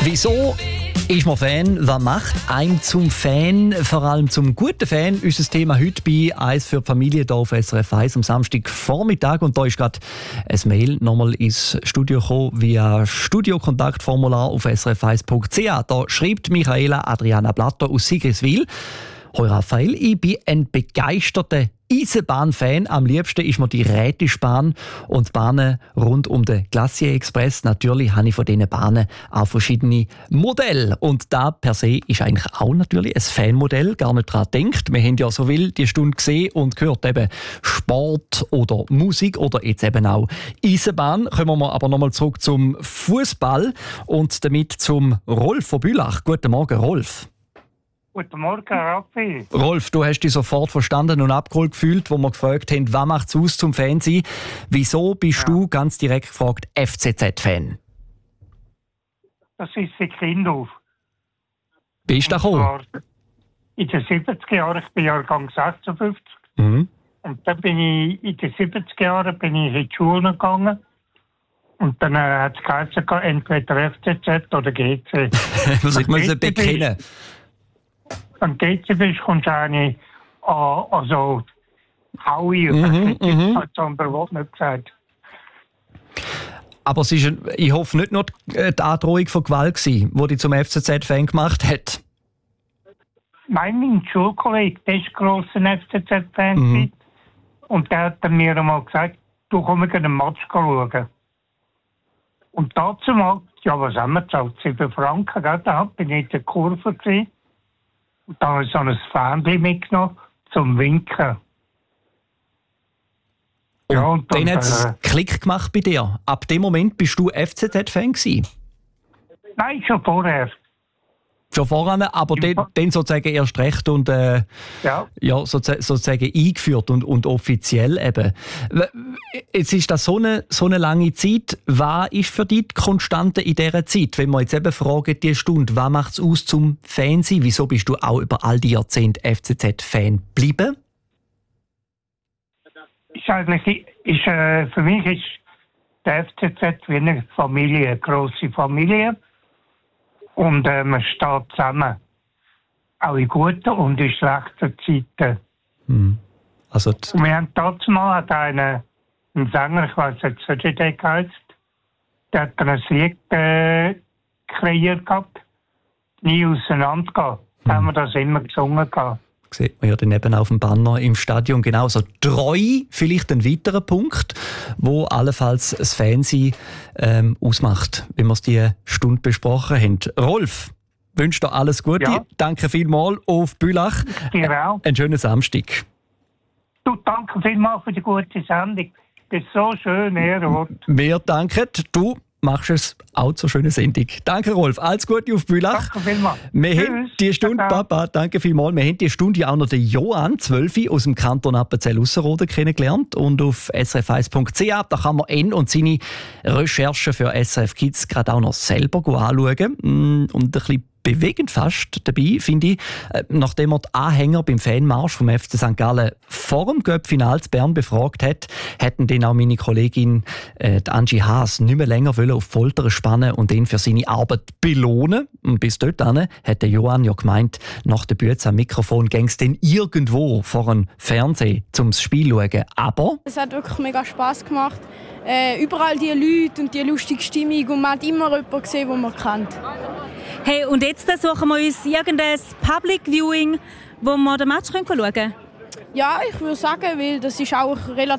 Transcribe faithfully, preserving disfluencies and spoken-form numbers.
Wieso ist man Fan? Was macht einen zum Fan? Vor allem zum guten Fan ist das Thema heute bei «Eins für die Familie» hier auf S R F eins am Samstagvormittag. Und da ist gerade ein Mail nochmal ins Studio gekommen via Studiokontaktformular auf s r f eins punkt c h. Da schreibt Michaela Adriana Blatter aus Sigriswil: «Hoi Raphael, ich bin ein begeisterter Eisenbahn-Fan. Am liebsten ist mir die Rätischbahn und die Bahnen rund um den Glacier Express. Natürlich habe ich von diesen Bahnen auch verschiedene Modelle. Und da per se ist eigentlich auch natürlich ein Fanmodell, gar nicht daran gedacht. Wir haben ja so viel die Stunde gesehen und gehört eben Sport oder Musik oder jetzt eben auch Eisenbahn. Kommen wir aber nochmal zurück zum Fußball und damit zum Rolf von Bülach. Guten Morgen, Rolf. Guten Morgen, Raffi. Rolf, du hast dich sofort verstanden und abgeholt gefühlt, wo wir gefragt haben, was macht es aus zum Fan sein? Wieso bist ja. du, ganz direkt gefragt, F C Z-Fan? Das ist seit Kind auf. Wie ist das gekommen? In den siebziger Jahren, ich bin Jahrgang sechsundfünfzig. Mhm. Und dann bin ich, in den siebziger Jahren bin ich in die Schule gegangen. Und dann äh, hat es geheißen, entweder F C Z oder G C. Muss ich muss es bekennen. Wenn du G C bist, kommst du eigentlich an, also Haui. Mhm, das hat das andere Wort nicht gesagt. Aber es ist, ich hoffe, nicht nur die Androhung von Gewalt gewesen, die dich zum F C Z-Fan gemacht hat. Nein, mein Schulkollege, der ist grosser F C Z-Fan. Mhm. Und der hat mir einmal gesagt, du kommst einen Match schauen. Und dazu mal, ja, was haben wir gezahlt? sieben Franken, gell? Da bin ich in der Kurve gewesen. Und dann habe ich so ein Fähnchen mitgenommen zum Winken. Und, ja, und dann, dann hat es äh, Klick gemacht bei dir. Ab dem Moment bist du F C Z-Fan gewesen? Nein, schon vorher. Schon vorher, aber dann, dann sozusagen erst recht und äh, ja. Ja, sozusagen, sozusagen eingeführt und, und offiziell eben. Jetzt ist das so eine, so eine lange Zeit. Was ist für dich die Konstante in dieser Zeit? Wenn wir jetzt eben fragen, die Stunde, was macht es aus zum Fan sein? Wieso bist du auch über all die Jahrzehnte F C Z-Fan geblieben? Ist eigentlich, ist, äh, für mich ist der F C Z wie eine Familie, eine grosse Familie. Und äh, man steht zusammen. Auch in guten und in schlechten Zeiten. Hm. Also und wir haben dazu mal einen, einen Sänger, ich weiß jetzt nicht, wie der heißt, der hat ein Lied äh, kreiert gehabt. Nie auseinandergehen. Hm. Da haben wir das immer gesungen gehabt. Sieht man ja dann eben auf dem Banner im Stadion genauso. Treu, vielleicht ein weiterer Punkt, wo allenfalls das Fansein ähm, ausmacht, wie wir es diese Stunde besprochen haben. Rolf, wünsche dir alles Gute. Ja. Danke vielmals auf Bülach. Dir auch. Einen schönen Samstag. Du, danke vielmals für die gute Sendung. Das ist so schön, Ehrenwort. Wir danken. Du machst es auch zur schönen Sendung. Danke, Rolf. Alles Gute auf Bülach. Danke vielmals. Wir Tschüss. haben die Stunde, Papa, danke vielmals. Wir haben die Stunde auch noch den Johann, zwölf, aus dem Kanton Appenzell-Ausserrhoden kennengelernt. Und auf s r f eins punkt c h, da kann man ihn und seine Recherchen für S R F Kids gerade auch noch selber anschauen. Und ein bisschen bewegend fast dabei, finde ich, nachdem er die Anhänger beim Fanmarsch vom F C Sankt Gallen vor dem Cup-Final zu Bern befragt hat, hätten dann auch meine Kollegin äh, die Angie Haas nicht mehr länger wollen auf die Folter spannen und ihn für seine Arbeit belohnen. Und bis dorthin hat der Johann ja gemeint, nach der Bühne am Mikrofon ging es dann irgendwo vor einem Fernsehen zum Spiel schauen. Aber es hat wirklich mega Spass gemacht. Äh, überall die Leute und die lustige Stimmung und man hat immer jemanden gesehen, den man kennt. Hey, und jetzt suchen wir uns irgendein Public Viewing, wo wir den Match schauen können? Ja, ich würde sagen, weil das ist auch relativ